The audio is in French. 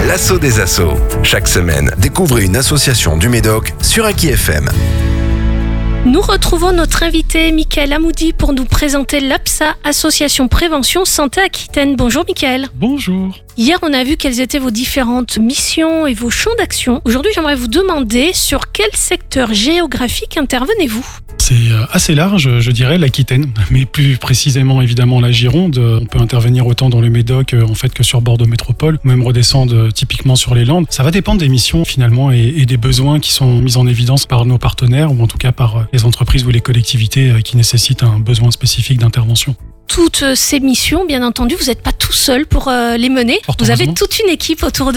l'assaut des assos. Chaque semaine, découvrez une association du Médoc sur Aki FM. Nous retrouvons notre invité Mickaël Amoudi pour nous présenter l'APSA, Association Prévention Santé Aquitaine. Bonjour Mickaël. Bonjour. Hier, on a vu quelles étaient vos différentes missions et vos champs d'action. Aujourd'hui, j'aimerais vous demander sur quel secteur géographique intervenez-vous ? C'est assez large, je dirais, l'Aquitaine, mais plus précisément évidemment la Gironde. On peut intervenir autant dans le Médoc en fait que sur Bordeaux Métropole, ou même redescendre typiquement sur les Landes. Ça va dépendre des missions finalement et des besoins qui sont mis en évidence par nos partenaires ou en tout cas par les entreprises ou les collectivités qui nécessitent un besoin spécifique d'intervention. Toutes ces missions, bien entendu, vous n'êtes pas tout seul pour les mener. Vous avez toute une équipe autour de